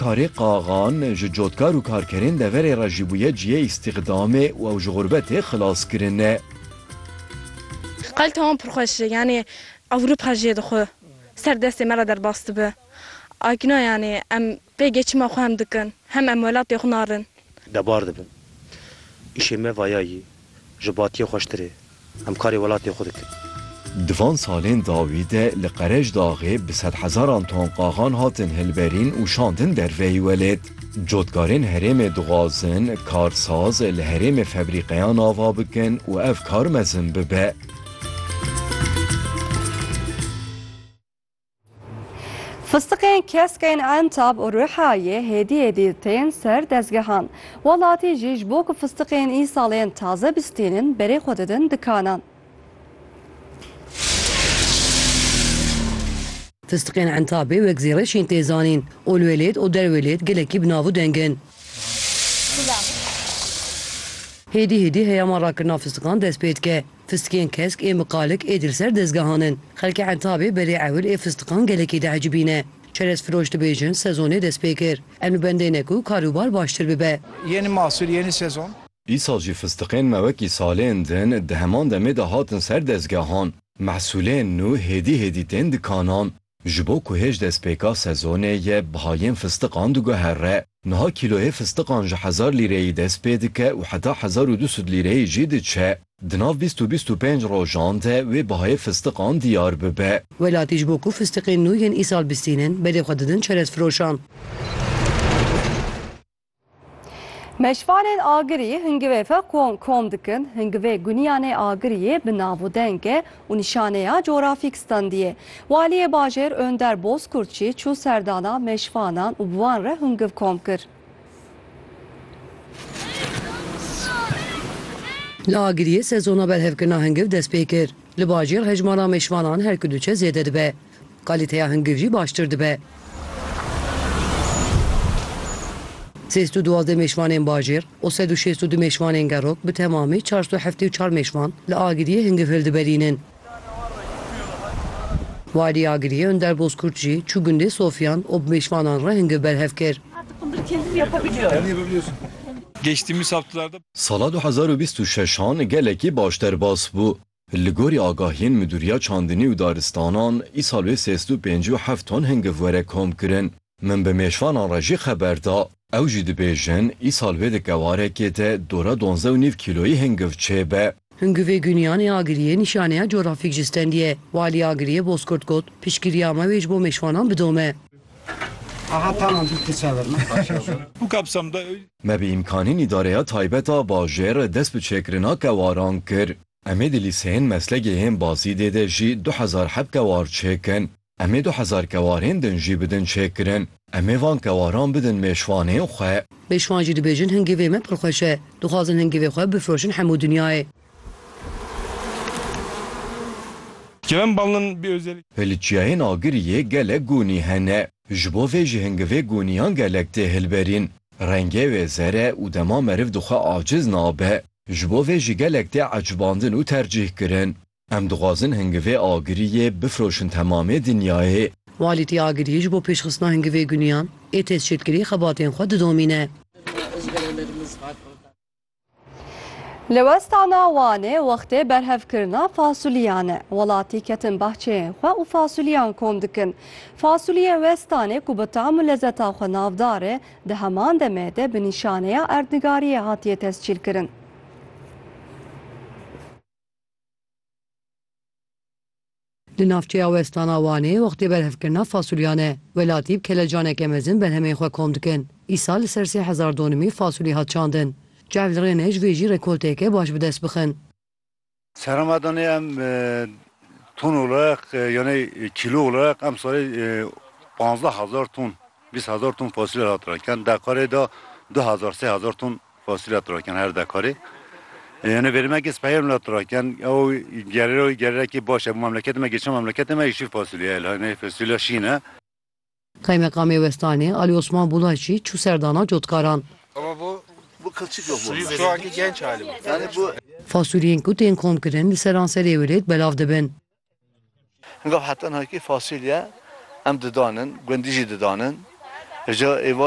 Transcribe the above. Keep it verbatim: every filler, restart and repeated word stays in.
karê qaxan ji cotkar û karkerên deverê re jî bûye ciyê îstixdamê û ew ji gurbetê xilas kirine. Qal tamam pirxweş yani Avrupa jê dixwe ser destê me re derbas dibe. Akîna yani em pê geçima xwe hem dikin hem em welatê xwe narin. Debar dibin. İşê me vayayî ji batiyê xweştirê. Em karê welatê xwe dikin. Di van salên dawî de li Qerejdağê bi sed hezaran ton qaxan hatin hilberîn û şandin derveyî welêt. Cotkarên herêmê dixwazin karsaz li herêmê febrîqeyan ava bikin û ev kar mezin bibe. Fıstıqên keskên Entab û Rihayê hêdiyê dîtin ser dezgehan. Welatî jî ji bo ku fıstıqên îsalên taze bistînin berê xwe didin dikanan. Fıstıqên Entabê wek zêreşên têzanîn, olwelêt û derwelêt gelekî bi nav û dengin. Hêdî hêdî heyama rakirina fıstıqan dest pê dike. Fıstıqên kesk ê miqalik ê dirser dezgehanin. Xelkê Entabê berê ewil ê fıstıqan gelekî dehecibîne. Çerezfiroş dibêjin sezonê dest pê kir. Em li bendê ku karûbar baştir bibe. Yeni mahsul, yeni sezon. Îsal jî fıstıqên me wekî salên din di heman demê de hatin ser dezgehan. Mehsulên nû hêdî hêdî tên dikanan. Ji bo ku hêj destpêka sezonê ye bihayên fıstıqan diguhere. Niha kîloyê fıstıqan ji hezar lîreyî dest pê dike û heta hezar û du sed lîreyî jî diçe. Di nav bîst û bîst û pênc rojan de wê bihayê fıstıqan diyar bibe. Welatî ji bo ku fıstıqên nû yên îsal bistînin berê xwe didin çerezfiroşan. Meşvanên agirî hingivê fe kom dikin, hingivê guniyanê agiriyê bi navûdenge û nîşaneya coğrafîk standiye. Waliyê bajêr Önder Bozkurtçî çû serdana meşvanan û bi wan re hingiv kom kir. Li agiriyê sezona berhevkirina hingiv dest pê kir. Li bajêr hejmara meşvanan her ku diçe zêde dibe. Kalîteya hingiv jî baştir dibe. sêst û duwazdeh meşvanên bajêr û sed û şêst û du meşvanên gerok bi temamî çar sed û heftê û çar meşvan li agiriyê hingiv hildiberînin. Walî agiriyê Önder Bozkurt jî çû gundê Sofyan û bi meşvanan re hingiv berhev kir. Kendin yapabiliyorsun. Geçtiğimiz haftalarda Sala du hezar û bîst û şeşan gelekî baş derbas bû. Li gorî agahiyên Müdûriya Çandinî û Daristanan îsal wê sêst û pêncî û heft ton hingiv were kom kirin. Min bi mêşvanan re jî xeber da. Ew jî dibêjin îsal wê di kewarekê de dora donze û nîv kîloyî hingiv çêbe. Hingivê guniyanê agiriyê nîşaneya coğrafîk jî stendiye. Walî agiriyê Bozkurt got piştgiriya me wê ji bo meşvanan bidome. Aha tamam bitti çevirme. Bu kapsamda Me bi imkanên îdareya taybeta bajêr dest bi çêkirina kewaran kir. Em ê di lîseyên meslekê yên Bazîdê de jî du hezar heb kewar çêkin. Em ê du hezar kewarên din jî bidin çêkirin. Em ê van kewaran bidin mêşvanên xwe. Mêşvan jî dibêjin hingivê me pir xweş e. Dixwazin hingivê xwe bifroşin hemû dunyayê. Keven balının bir özellik. Li çiyayên agiriyê gelek gunî hene. Ji bo vê jî hingivê guniyan gelek tê hilberîn. Rengê wê zere û dema meriv dixwe aciz nabe. Ji bo vê jî gelek tê ecbandin û tercih kirin. Em dixwazin hingivê agiriyê bifroşin temamê dinyayê. Walîtî agiriyê ji bo pêşxistina hingivê guniyan ê tescîlkirî xebatên xwe didomîne. Li Westana Wanê wextê berhevkirina fasulyeyan e. Welatî ketin bahçeyên xwe û fasulyeyan kom dikin. Fasulye Westanê ku bi tam û lezzeta xwe navdar e, di heman demê de bi nîşaneya erdnigariyê hatiye tescîl kirin. Li navçeya Westana Wanê wextê berhevkirina fasulyeyan e. Welatî bi kelecaneke mezin berhemên xwe kom dikin. Îsal li ser sê hezar donimî fasulye hat çandin. Cevlirêne ji vê jî rekolteke baş bi dest bixin. Seramadanê em ton olarak yani kilo olarak em salê panzdeh hezar ton, bîst hezar ton fasulye hat rakin. Dekarê da du hezar sê hezar ton fasulye hat rakin her dekarê. Yani verilmek ispeyem hat rakin. O gerere gerekî baş e bu memleketime geçen memleketime işi fasulye yani fasulye şîne. Kaymekamê Westanê Ali Osman Bulaç jî çû serdana cotkaran. Ama bu bu kılçık yok bu. Şu anki genç hali bu. Yani bu Fasulyeyên ku tên kom kirin li seran serê welêt belav dibin. Hingav hetan hakî fasulye em didanin, gundî jî didanin.